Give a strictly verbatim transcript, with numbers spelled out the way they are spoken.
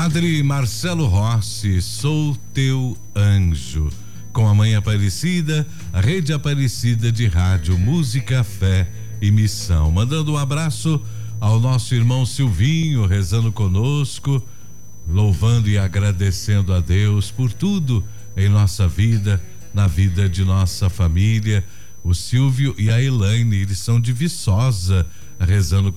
Padre Marcelo Rossi, sou teu anjo. Com a Mãe Aparecida, a Rede Aparecida de Rádio, Música, Fé e Missão. Mandando um abraço ao nosso irmão Silvinho, rezando conosco, louvando e agradecendo a Deus por tudo em nossa vida, na vida de nossa família. O Silvio e a Elaine, eles são de Viçosa, rezando